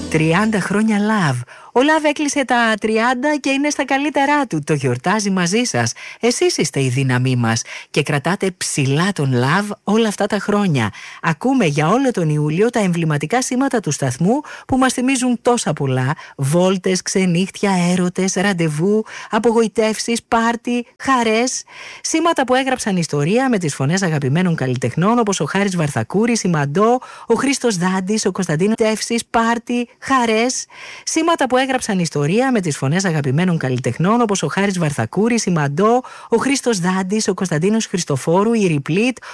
30 χρόνια Love. Ο Love έκλεισε τα 30 και είναι στα καλύτερά του. Το γιορτάζει μαζί σας. Εσείς είστε η δύναμή μας και κρατάτε ψηλά τον Love όλα αυτά τα χρόνια. Ακούμε για όλο τον Ιούλιο τα εμβληματικά σήματα του σταθμού που μας θυμίζουν τόσα πολλά. Βόλτες, ξενύχτια, έρωτες, ραντεβού, απογοητεύσεις, πάρτι, χαρές. Σήματα που έγραψαν ιστορία με τις φωνές αγαπημένων καλλιτεχνών όπως ο Χάρης Βαρθακούρης, η Μαντό, ο Χρήστος Δάντης, ο Κωνσταντίνος Τεύσης, πάρτι, χαρές. Σήματα που έγραψαν ιστορία με τις φωνές αγαπημένων καλλιτεχνών όπως ο Χάρης Βαρθακούρης, η Μαντό, ο Χρήστος Δάντης, ο Κωνσταντίνος Χριστοφόρου, η Ριπλίτ,